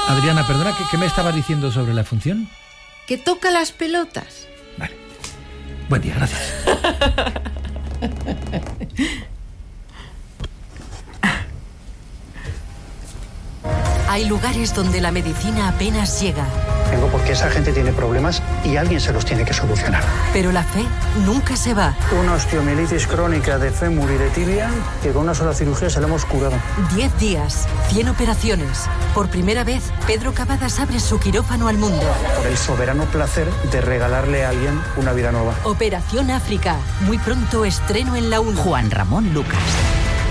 Adriana, perdona, ¿qué me estabas diciendo sobre la función? Que toca las pelotas. Vale. Buen día, gracias. Hay lugares donde la medicina apenas llega. Vengo porque esa gente tiene problemas y alguien se los tiene que solucionar. Pero la fe nunca se va. Una osteomielitis crónica de fémur y de tibia que con una sola cirugía se la hemos curado. 10 días, 100 operaciones. Por primera vez, Pedro Cavadas abre su quirófano al mundo. Por el soberano placer de regalarle a alguien una vida nueva. Operación África. Muy pronto estreno en La 1. Juan Ramón Lucas.